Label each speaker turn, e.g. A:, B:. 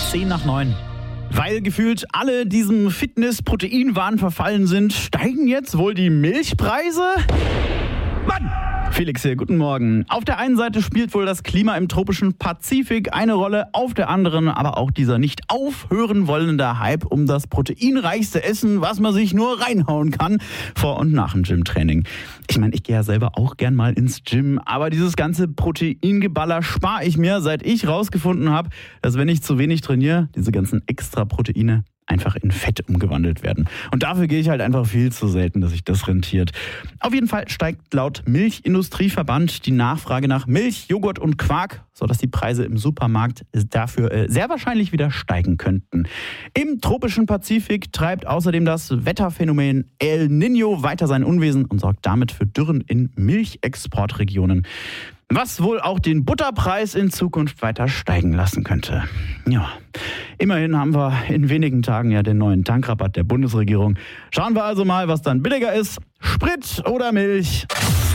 A: 10:10. Weil gefühlt alle diesem Fitness-Proteinwahn verfallen sind, steigen jetzt wohl die Milchpreise? Mann! Felix hier, guten Morgen. Auf der einen Seite spielt wohl das Klima im tropischen Pazifik eine Rolle, auf der anderen aber auch dieser nicht aufhören wollende Hype um das proteinreichste Essen, was man sich nur reinhauen kann, vor und nach dem Gymtraining. Ich meine, ich gehe ja selber auch gern mal ins Gym, aber dieses ganze Proteingeballer spare ich mir, seit ich rausgefunden habe, dass wenn ich zu wenig trainiere, diese ganzen extra Proteine einfach in Fett umgewandelt werden. Und dafür gehe ich halt einfach viel zu selten, dass sich das rentiert. Auf jeden Fall steigt laut Milchindustrieverband die Nachfrage nach Milch, Joghurt und Quark, sodass die Preise im Supermarkt dafür sehr wahrscheinlich wieder steigen könnten. Im tropischen Pazifik treibt außerdem das Wetterphänomen El Niño weiter sein Unwesen und sorgt damit für Dürren in Milchexportregionen. Was wohl auch den Butterpreis in Zukunft weiter steigen lassen könnte. Ja, immerhin haben wir in wenigen Tagen ja den neuen Tankrabatt der Bundesregierung. Schauen wir also mal, was dann billiger ist. Sprit oder Milch?